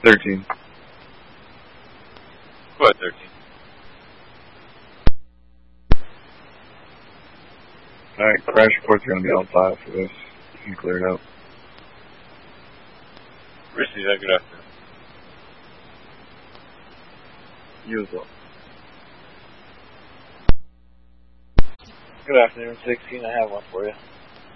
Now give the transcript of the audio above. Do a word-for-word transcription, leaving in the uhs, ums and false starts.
thirteen. Go ahead, thirteen. Alright, crash reports are going to be on file for this. You can clear it out. Receive that. Good afternoon. You as well. Good afternoon, sixteen. I have one for you.